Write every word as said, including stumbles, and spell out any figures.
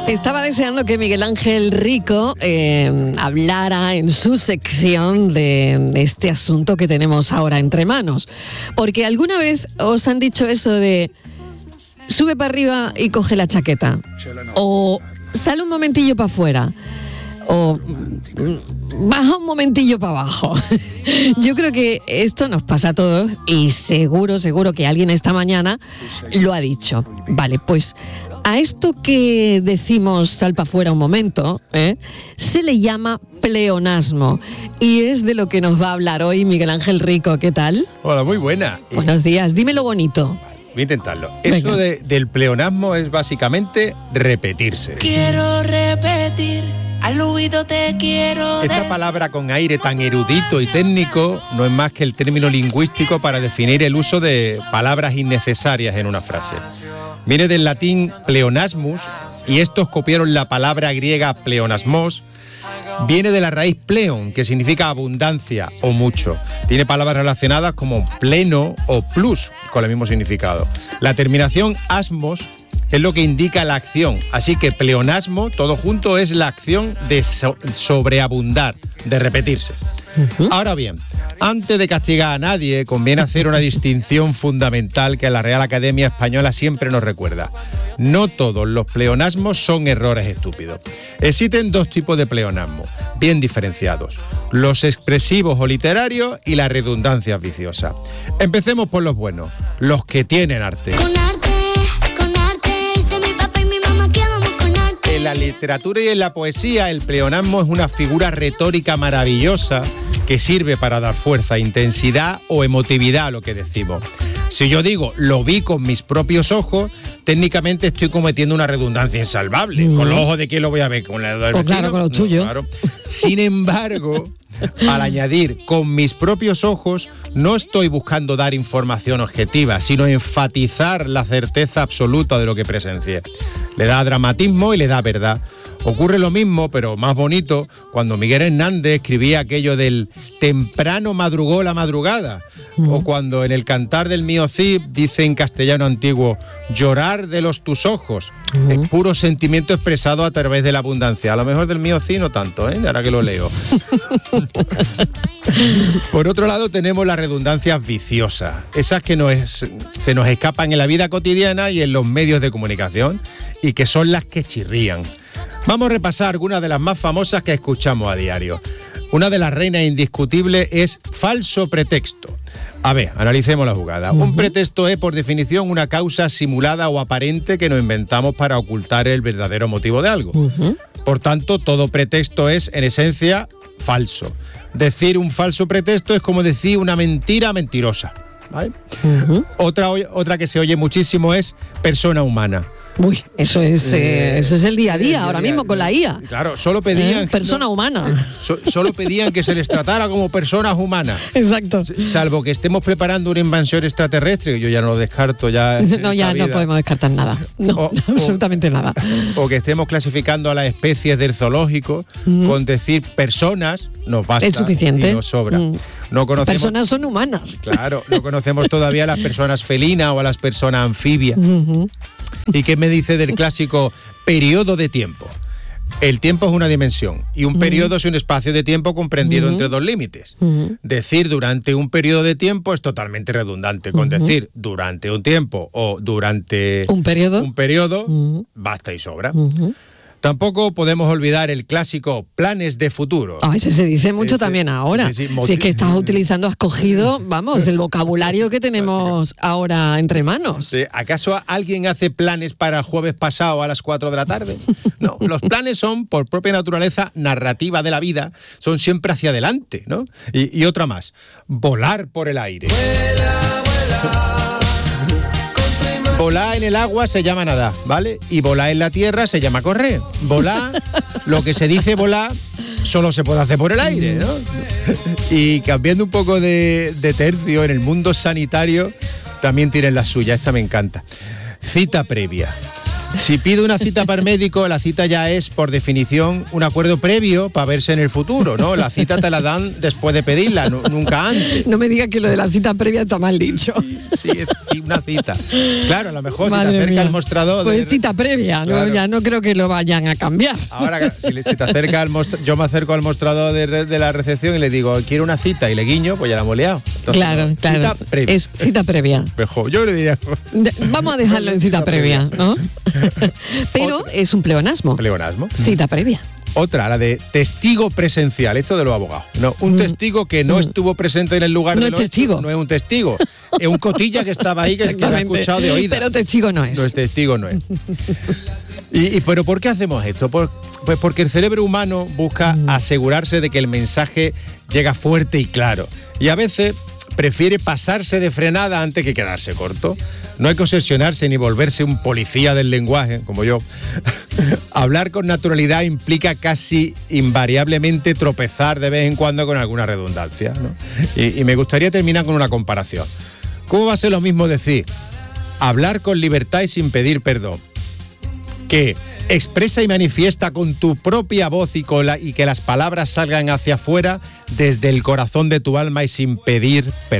Estaba deseando que Miguel Ángel Rico eh, hablara en su sección de este asunto que tenemos ahora entre manos. Porque alguna vez os han dicho eso de sube para arriba y coge la chaqueta. O sale un momentillo para afuera. O baja un momentillo para abajo. Yo creo que esto nos pasa a todos y seguro, seguro que alguien esta mañana lo ha dicho. Vale, pues a esto que decimos sal para afuera un momento, ¿eh? se le llama pleonasmo y es de lo que nos va a hablar hoy Miguel Ángel Rico. ¿Qué tal? Hola, muy buena. Buenos días, dímelo bonito. Voy a intentarlo. Venga. Eso de, del pleonasmo es básicamente repetirse. Quiero repetir, al oído te quiero Esta decir. palabra con aire tan erudito y técnico no es más que el término lingüístico para definir el uso de palabras innecesarias en una frase. Viene del latín pleonasmus y estos copiaron la palabra griega pleonasmos. Viene de la raíz pleon, que significa abundancia o mucho. Tiene palabras relacionadas como pleno o plus, con el mismo significado. La terminación asmos es lo que indica la acción, así que pleonasmo, todo junto, es la acción de so- sobreabundar, de repetirse. Uh-huh. Ahora bien, antes de castigar a nadie, conviene hacer una distinción fundamental que la Real Academia Española siempre nos recuerda. No todos los pleonasmos son errores estúpidos. Existen dos tipos de pleonasmo, bien diferenciados: los expresivos o literarios y las redundancias viciosas. Empecemos por los buenos, los que tienen arte. Con arte, con arte, dice mi papá y mi mamá que vamos con arte. En la literatura y en la poesía, el pleonasmo es una figura retórica maravillosa que sirve para dar fuerza, intensidad o emotividad a lo que decimos. Si yo digo, lo vi con mis propios ojos, técnicamente estoy cometiendo una redundancia insalvable. Mm. ¿Con los ojos de quién lo voy a ver? ¿Con los del pues claro, con los tuyos. No, claro. Sin embargo, al añadir con mis propios ojos, no estoy buscando dar información objetiva, sino enfatizar la certeza absoluta de lo que presencié. Le da dramatismo y le da verdad. Ocurre lo mismo, pero más bonito, cuando Miguel Hernández escribía aquello del temprano madrugó la madrugada, mm. o cuando en el Cantar del Mío Cid dice en castellano antiguo, llorar de los tus ojos, mm. es puro sentimiento expresado a través de la abundancia. A lo mejor del Mío Cid no tanto, ¿eh? Ahora que lo leo. Por otro lado tenemos las redundancias viciosas, esas que nos es, se nos escapan en la vida cotidiana y en los medios de comunicación, y que son las que chirrían. Vamos a repasar algunas de las más famosas que escuchamos a diario. Una de las reinas indiscutibles es falso pretexto. A ver, analicemos la jugada. Uh-huh. Un pretexto es, por definición, una causa simulada o aparente que nos inventamos para ocultar el verdadero motivo de algo. Uh-huh. Por tanto, todo pretexto es, en esencia, falso. Decir un falso pretexto es como decir una mentira mentirosa, ¿vale? Uh-huh. Otra, otra que se oye muchísimo es persona humana. Uy, eso es, eh, eso es el día a día, ahora mismo con la I A. Claro, solo pedían... ¿Eh? Persona no, humana. So, solo pedían que se les tratara como personas humanas. Exacto. Salvo que estemos preparando una invasión extraterrestre, que yo ya no lo descarto ya. No, ya vida. No podemos descartar nada. No, o, absolutamente o, nada. O que estemos clasificando a las especies del zoológico, mm. con decir personas nos basta. Es suficiente. Y nos sobra. Mm. No conocemos, personas son humanas. Claro, no conocemos todavía a las personas felinas o a las personas anfibias. Uh-huh. ¿Y qué me dice del clásico periodo de tiempo? El tiempo es una dimensión y un uh-huh. periodo es un espacio de tiempo comprendido uh-huh. entre dos límites. Uh-huh. Decir durante un periodo de tiempo es totalmente redundante. Con uh-huh. decir durante un tiempo o durante un periodo, un periodo uh-huh. basta y sobra. Uh-huh. Tampoco podemos olvidar el clásico planes de futuro. Oh, ese se dice mucho ese, también ahora. Sí, sí, si es que estás utilizando, has cogido, vamos, el vocabulario que tenemos ahora entre manos. Sí, ¿acaso alguien hace planes para el jueves pasado a las cuatro de la tarde? No, los planes son, por propia naturaleza narrativa de la vida, son siempre hacia adelante, ¿no? Y, y otra más, volar por el aire. Vuela, vuela. Volar en el agua se llama nadar, ¿vale? Y volar en la tierra se llama correr. Volar, lo que se dice volar, solo se puede hacer por el aire, ¿no? Y cambiando un poco de, de tercio, en el mundo sanitario también tienen la suya, esta me encanta. Cita previa. Si pido una cita para el médico, la cita ya es, por definición, un acuerdo previo para verse en el futuro, ¿no? La cita te la dan después de pedirla, no, nunca antes. No me digas que lo de la cita previa está mal dicho. Sí, es una cita. Claro, a lo mejor Madre si te acerca mía. al mostrador... Pues de- es cita previa, ¿no? Claro. Ya no creo que lo vayan a cambiar. Ahora, si, le- si te acerca al mostra- yo me acerco al mostrador de, re- de la recepción y le digo, quiero una cita, y le guiño, pues ya la hemos liado. Entonces, Claro, no, claro. Cita previa. Es cita previa. Mejor. Yo le diría... De- vamos a dejarlo en cita previa, ¿no? Pero Otra. es un pleonasmo. Pleonasmo. Cita previa. Otra, la de testigo presencial, esto de los abogados. No, un testigo que no estuvo presente en el lugar No de es los hechos, testigo. no es un testigo. Es un cotilla que estaba ahí que, que lo ha Exactamente. escuchado de oídas. Pero testigo no es. No es testigo, no es. Y, y, pero ¿por qué hacemos esto? Por- pues porque el cerebro humano busca asegurarse de que el mensaje llega fuerte y claro. Y a veces prefiere pasarse de frenada antes que quedarse corto. No hay que obsesionarse ni volverse un policía del lenguaje, como yo. Hablar con naturalidad implica casi invariablemente tropezar de vez en cuando con alguna redundancia, ¿no? Y, y me gustaría terminar con una comparación. ¿Cómo va a ser lo mismo decir hablar con libertad y sin pedir perdón? Que expresa y manifiesta con tu propia voz y, con la- y que las palabras salgan hacia afuera desde el corazón de tu alma y sin pedir perdón.